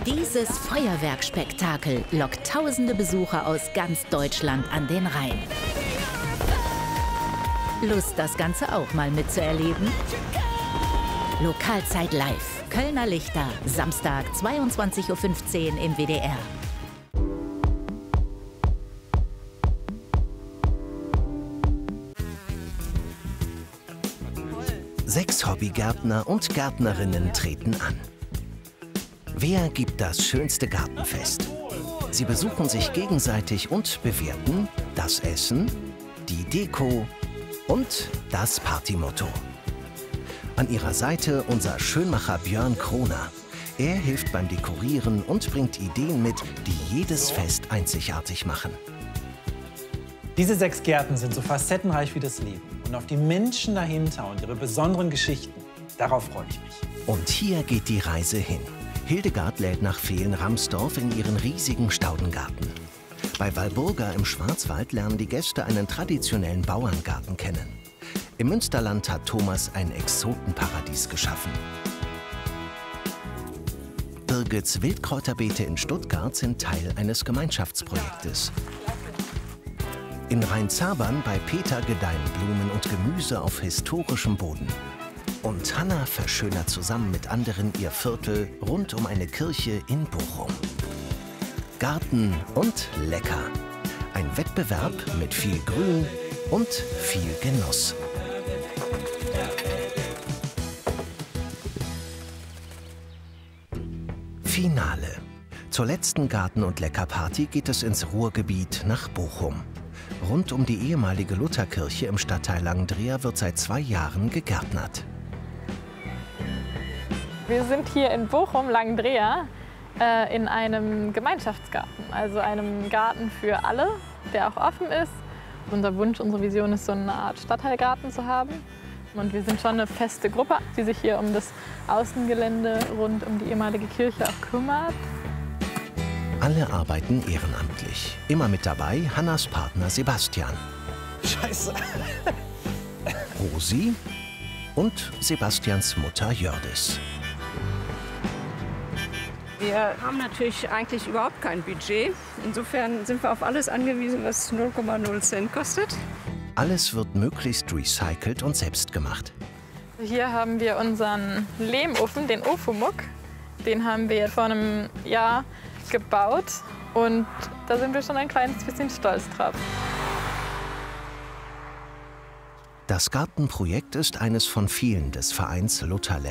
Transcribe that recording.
Dieses Feuerwerkspektakel lockt tausende Besucher aus ganz Deutschland an den Rhein. Lust, das Ganze auch mal mitzuerleben? Lokalzeit live. Kölner Lichter. Samstag, 22:15 Uhr im WDR. Sechs Hobbygärtner und Gärtnerinnen treten an. Wer gibt das schönste Gartenfest? Sie besuchen sich gegenseitig und bewerten das Essen, die Deko und das Partymotto. An ihrer Seite unser Schönmacher Björn Kroner. Er hilft beim Dekorieren und bringt Ideen mit, die jedes Fest einzigartig machen. Diese 6 Gärten sind so facettenreich wie das Leben. Und auf die Menschen dahinter und ihre besonderen Geschichten, darauf freue ich mich. Und hier geht die Reise hin. Hildegard lädt nach Vehlen-Ramsdorf in ihren riesigen Staudengarten. Bei Walburga im Schwarzwald lernen die Gäste einen traditionellen Bauerngarten kennen. Im Münsterland hat Thomas ein Exotenparadies geschaffen. Birgits Wildkräuterbeete in Stuttgart sind Teil eines Gemeinschaftsprojektes. In Rheinzabern bei Peter gedeihen Blumen und Gemüse auf historischem Boden. Und Hanna verschönert zusammen mit anderen ihr Viertel rund um eine Kirche in Bochum. Garten und lecker. Ein Wettbewerb mit viel Grün und viel Genuss. Finale. Zur letzten Garten- und Leckerparty geht es ins Ruhrgebiet nach Bochum. Rund um die ehemalige Lutherkirche im Stadtteil Langendreer wird seit 2 Jahren gegärtnert. Wir sind hier in Bochum-Langendreer in einem Gemeinschaftsgarten, also einem Garten für alle, der auch offen ist. Unser Wunsch, unsere Vision ist, so eine Art Stadtteilgarten zu haben. Und wir sind schon eine feste Gruppe, die sich hier um das Außengelände rund um die ehemalige Kirche auch kümmert. Alle arbeiten ehrenamtlich. Immer mit dabei Hannas Partner Sebastian. Scheiße. Rosi und Sebastians Mutter Jördis. Wir haben natürlich eigentlich überhaupt kein Budget. Insofern sind wir auf alles angewiesen, was 0,0 Cent kostet. Alles wird möglichst recycelt und selbst gemacht. Hier haben wir unseren Lehmofen, den Ofumuk. Den haben wir vor einem Jahr gebaut und da sind wir schon ein kleines bisschen stolz drauf. Das Gartenprojekt ist eines von vielen des Vereins Luther